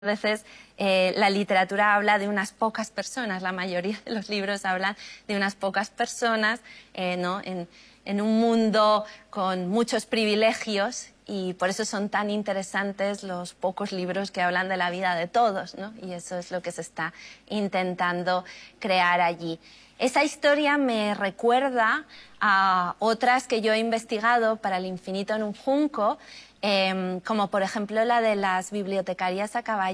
veces la literatura habla de unas pocas personas, la mayoría de los libros hablan de unas pocas personas, ¿no? en un mundo con muchos privilegios, y por eso son tan interesantes los pocos libros que hablan de la vida de todos, ¿no? Y eso es lo que se está intentando crear allí. Esa historia me recuerda a otras que yo he investigado para El infinito en un junco, como por ejemplo la de las bibliotecarias a caballo.